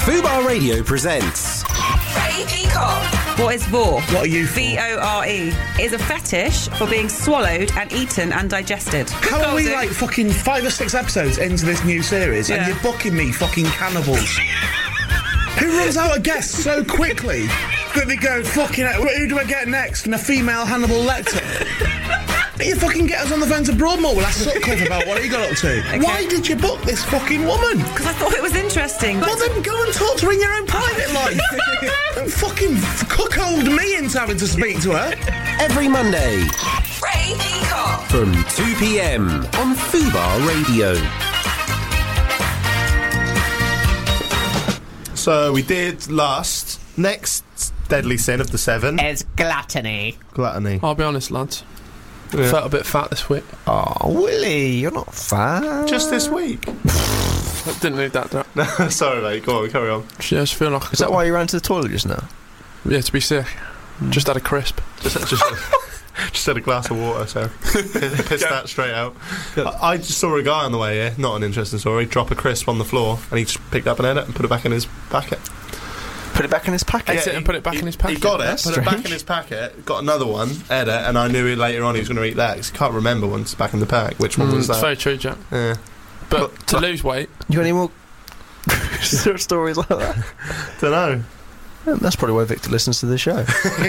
Fubar Radio presents Ray Peacock. What is vor? What are you for? VORE is a fetish for being swallowed and eaten and digested. How are we Goes it- like fucking 5 or 6 episodes into this new series and Yeah. you're booking me fucking cannibals? Who runs out of guests so quickly that they go, fucking hell, who do I get next? And a female Hannibal Lecter? You fucking get us on the phone to Broadmoor. We'll ask Sutcliffe about what he got up to. Okay. Why did you book this fucking woman? Because I thought it was interesting. Well, then go and talk to her in your own private life. Don't fucking cuckold me into having to speak to her. every Monday Ray Peacock. from 2 p.m. on Fubar Radio. So we did lust. Next deadly sin of the 7. It's gluttony. Gluttony. I'll be honest, lads. Yeah. Felt a bit fat this week. Oh, Willie, you're not fat. Just this week. I didn't need that. Sorry, mate. Go on, carry on. Just feel like Is that why you ran to the toilet just now? Yeah, to be sick. Just had a crisp. Just had a glass of water, so pissed that straight out. I just saw a guy on the way here, not an interesting story, drop a crisp on the floor, and he just picked up an edit and put it back in his packet. Put it back in his packet. Ate it and put it back in his packet. He got it, That's put it back strange. in his packet, got another one, edit, and I knew later on he was going to eat that, 'cause he can't remember once back in the pack which one was It's that. very true, Jack. Yeah. But to lose weight, You got any more stories like that? Don't know. That's probably why Victor listens to the show.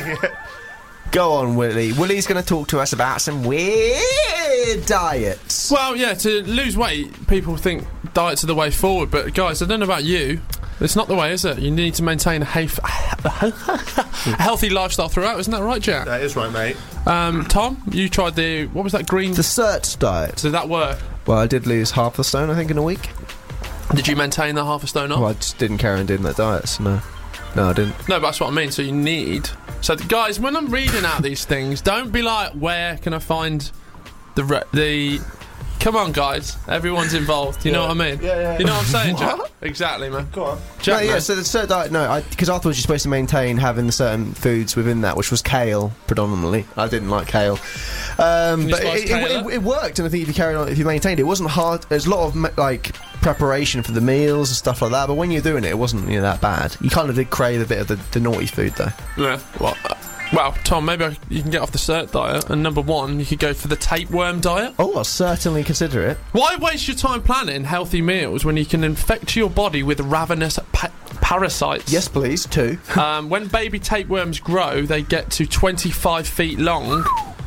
Go on, Willie. Willie's going to talk to us about some weird diets. well, yeah, to lose weight, people think diets are the way forward. But guys, I don't know about you. It's not the way, is it? You need to maintain a healthy lifestyle throughout. Isn't that right, Jack? That is right, mate. Tom, you tried what was that green? The CERT diet. Did that work? Well, I did lose half a stone, I think, in a week. Did you maintain the half a stone off? Well, I just didn't carry on doing that diet, so no. No, I didn't. No, but that's what I mean. So you need. So guys, when I'm reading out these things, don't be like, "Where can I find the?" Come on, guys. Everyone's involved. You know what I mean? Yeah. You know what I'm saying, Jack? What? Exactly, man. Go on. Jack, No, yeah, man. so the CERT diet, no, because I thought you're supposed to maintain having the certain foods within that, which was kale, predominantly. I didn't like kale. But you spice kale up? it worked, and I think if you carried on, if you maintained it, it wasn't hard. There's a lot of, preparation for the meals and stuff like that, but when you're doing it, it wasn't, that bad. You kind of did crave a bit of the naughty food, though. Yeah. Well, Tom, maybe you can get off the CERT diet, and number one, you could go for the tapeworm diet. Oh, I'll certainly consider it. Why waste your time planning healthy meals when you can infect your body with ravenous parasites? Yes, please, 2. When baby tapeworms grow, they get to 25 feet long.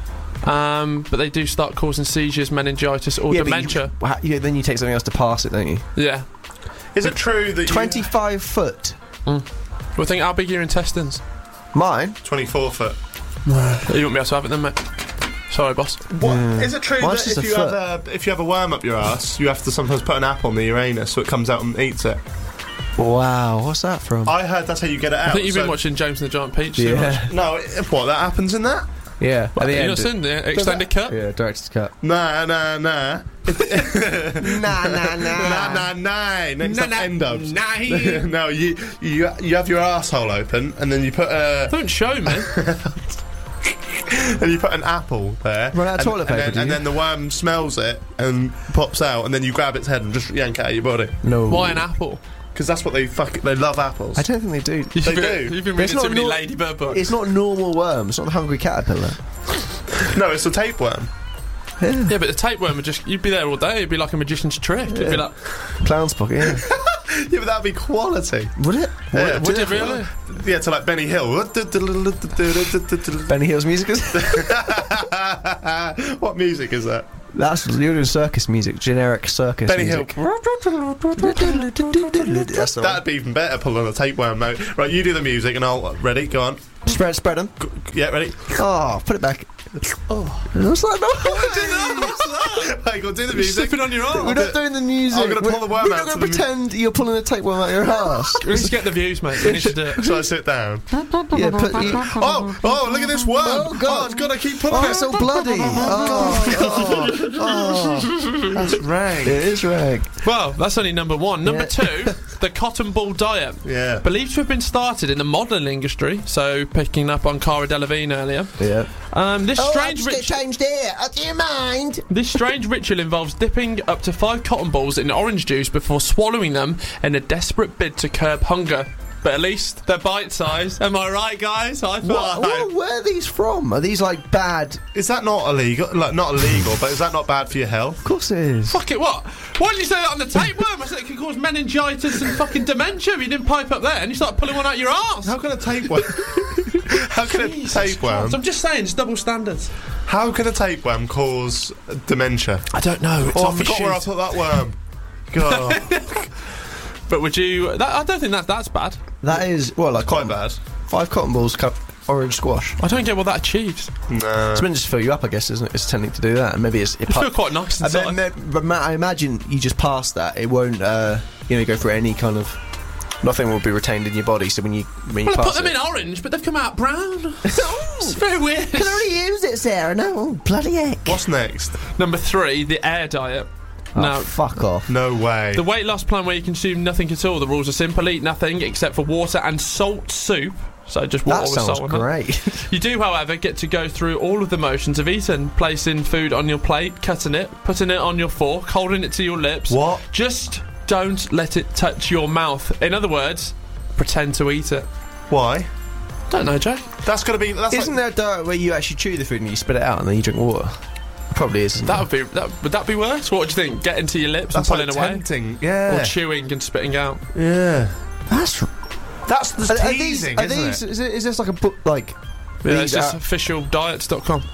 But they do start causing seizures, meningitis, or dementia. Then you take something else to pass it, don't you? Yeah. Is it true that 25 foot. Well, think how big are your intestines? Mine? 24 foot. You won't be able to have it then, mate. Sorry, boss. What? Is it true Mine's that just if you have a worm up your ass, you have to sometimes put an apple on the Uranus so it comes out and eats it? Wow, what's that from? I heard that's how you get it out. I think you've been watching James and the Giant Peach too much. Yeah. No, what, that happens in that? Yeah. At the You've end. not seen the extended cut? Yeah, director's cut. Nah. Nah. Nah. Next up, end-ups. No, you have your asshole open, and then you put Don't show me. and you put an apple there. Run out of toilet paper, do you? and then the worm smells it and pops out, and then you grab its head and just yank it out of your body. No. Why an apple? Because that's what they love apples. I don't think they do. They do. You've been But it's reading too not many nor- Ladybird books. It's not normal worm. It's not the hungry caterpillar. No, it's a tapeworm. Yeah, but the tapeworm would you'd be there all day. It'd be like a magician's trick. It'd be like, Clown's pocket, yeah. Yeah, but that'd be quality. Would it? Yeah. would it really? Yeah, to like Benny Hill. Benny Hill's music is? What music is that? You're doing circus music, generic circus Benny Hill. music. That's the one. That'd be even better pulling a tapeworm, mate. Right, you do the music and I'll... Ready? Go on. Spread them. Yeah, ready? Oh, put it back. Oh, what's that? Hey, go on, do the You're music. slipping on your arm. We're not doing the music. I'm gonna pull the worm We're out not to going to the pretend you're pulling a tapeworm out your ass. Let's get the views, mate. We need to do it. Shall I sit down? Yeah, Oh, look at this worm. Oh, God. It's got to keep pulling Oh, it. it's so bloody. Oh, that's rag. It is rag. Well, that's only number one. Number two, the cotton ball diet. Yeah. Believed to have been started in the modelling industry, so picking up on Cara Delevingne earlier. Yeah. This strange ritual. changed here. Do you mind? This strange ritual involves dipping up to 5 cotton balls in orange juice before swallowing them in a desperate bid to curb hunger. But at least they're bite-sized. Am I right, guys? High five. Where are these from? Are these like bad? Is that not illegal? Like, not illegal, but is that not bad for your health? Of course it is. Fuck it, what? Why didn't you say that on the tapeworm? I said it could cause meningitis and fucking dementia if you didn't pipe up there and you start pulling one out your arse. How can a tapeworm? How can a tapeworm? I'm just saying, it's double standards. How can a tapeworm cause dementia? I don't know. It's Oh, I off your forgot where I shoes. put that worm. God, But would you... I don't think that's bad. That is like quite bad. 5 cotton balls, cup orange squash. I don't get what that achieves. Nah. It's meant to just fill you up, I guess, isn't it? It's tending to do that, and maybe it I feel quite nice inside. But I imagine you just pass that, it won't, go through any kind of. Nothing will be retained in your body. So when you Well, I pass put them it, in orange, but they've come out brown. It's very weird. can only use it, Sarah. No, bloody heck. What's next? Number 3, the air diet. Now, Fuck off. No way. the weight loss plan where you consume nothing at all. The rules are simple: eat nothing except for water and salt soup. So just water That with sounds salt on it. great. You do, however, get to go through all of the motions of eating: placing food on your plate, cutting it, putting it on your fork, holding it to your lips. What? Just don't let it touch your mouth. In other words, pretend to eat it. Why? Don't know, Jack. That's got to be. That's Isn't like, there a diet where you actually chew the food and you spit it out and then you drink water? Probably is. Would that be worse? What do you think? Getting to your lips that's and pulling like away, tempting. or Yeah. chewing and spitting out? Yeah. That's. That's the Are teasing, these? isn't it? Is this like a book? Like. Yeah, these it's just are- officialdiets.com.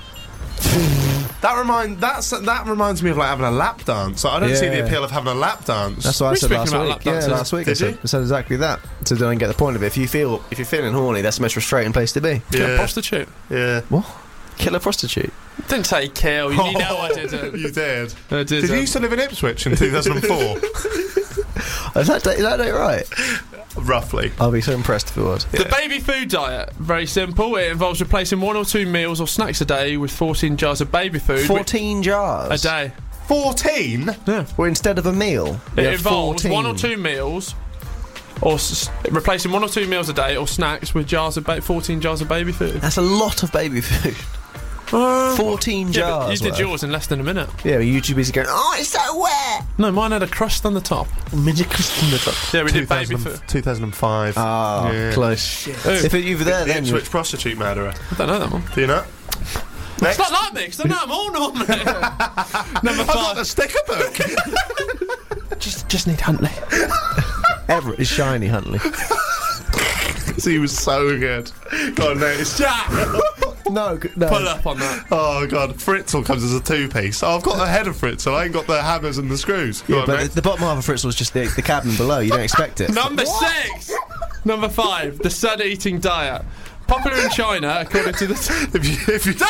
That reminds me of like having a lap dance. Like, I don't see the Yeah. appeal of having a lap dance. That's what I We're said speaking last about week. lap Yeah, dances. last week Did you? I said exactly that. So don't get the point of it. If you're feeling horny, that's the most frustrating place to be. Yeah. Yeah. Prostitute. Yeah. Kill a prostitute. Didn't say kill. You know I didn't. You did. I didn't. Did you used to live in Ipswich in 2004? Is that date right? Roughly. I'll be so impressed if it was. The baby food diet, very simple. It involves replacing 1 or 2 meals or snacks a day with 14 jars of baby food 14 jars a day. 14? Yeah. Well, instead of a meal. It you have involves 14. 1 or 2 meals, or replacing 1 or 2 meals a day or snacks with 14 jars of baby food. That's a lot of baby food. 14 Yeah, but jars. you did worth. yours in less than a minute. Yeah, well, YouTube's going, oh, it's so wet. No, mine had a crust on the top. Midget crust on the top. Yeah, we did baby food. 2005. Ah, Yeah. close. Who? If you were there, The then you Ipswich prostitute murderer. I don't know that one. Do you know? It's Next. not like me, because I know I'm all normally. Number I've got 5. the sticker book. Just need Huntley. Everett is shiny, Huntley. He was so good. God, no, it's Jack! no. Pull up on that. Oh god, Fritzl comes as a 2-piece. Oh, I've got the head of Fritzl. I ain't got the hammers and the screws. Go Yeah, on, but next. the bottom half of Fritz was just the cabin below. You don't expect it. Number 6. Number 5. The sun eating diet. Popular in China, according to the. if you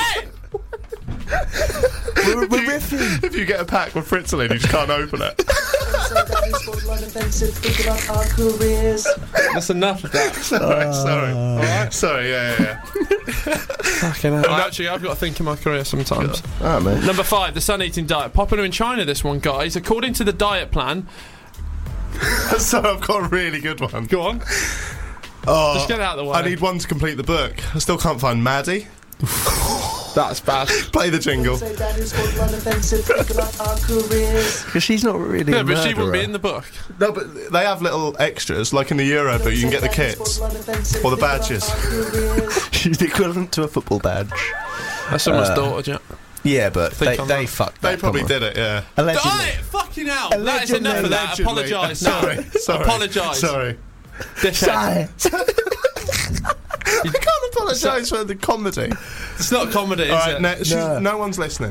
We're riffing. if you get a pack with Fritzl in, you just can't open it. That's enough of that. Sorry, yeah. Fucking hell. Actually, I've got to think in my career sometimes. Alright, mate. Number 5, the sun eating diet. Popular in China, this one, guys. According to the diet plan. So I've got a really good one. Go on. Oh, Just get it out of the way. I need one to complete the book. I still can't find Maddie. That's bad. Play the jingle. Because she's not really Yeah, a but she wouldn't be murderer. in the book. No, but they have little extras, like in the Euro book. You can get the kits or the badges. She's the equivalent to a football badge. That's someone's daughter, Jack. Yeah, but Think on they that. fucked They that, probably come on. did it. Yeah. Allegedly. Diet! Fucking hell! That is enough of that. Allegedly. Apologise now. Sorry. Apologise. Sorry. Dickhead. I can't apologise for the comedy. It's not comedy, is All right, it? no one's listening.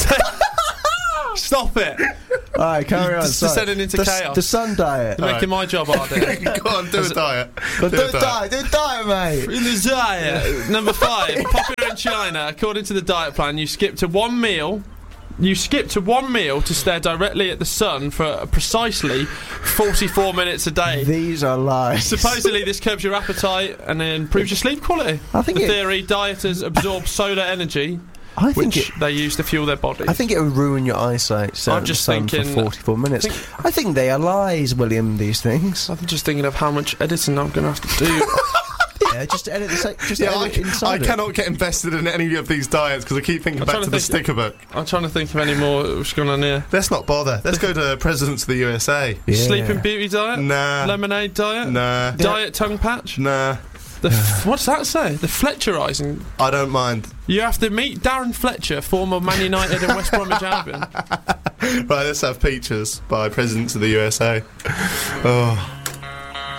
Stop it! Alright, carry on. Just Sorry. descending into chaos. The sun diet. You're making my job harder. Go on, do a diet. Do a diet, mate. In the diet. Number 5, popular in China. According to the diet plan, you skip to one meal to stare directly at the sun for precisely 44 minutes a day. These are lies. Supposedly, this curbs your appetite and improves your sleep quality. I think the it- theory: dieters absorb solar energy I think which they use to fuel their bodies. I think it would ruin your eyesight. So I'm just thinking for 44 minutes. I think they are lies, William. These things. I'm just thinking of how much editing I'm going to have to do. Yeah, just edit the Yeah, edit inside I cannot get invested in any of these diets because I keep thinking back to the sticker book. I'm trying to think of any more what's going on here. Let's not bother. Let's go to Presidents of the USA. Yeah. Sleeping Beauty diet? Nah. Lemonade diet? Nah. Diet tongue patch? Nah. What's that say? The Fletcherising. I don't mind. You have to meet Darren Fletcher, former Man United and West Bromwich Albion. Right, let's have Peaches by Presidents of the USA. Oh.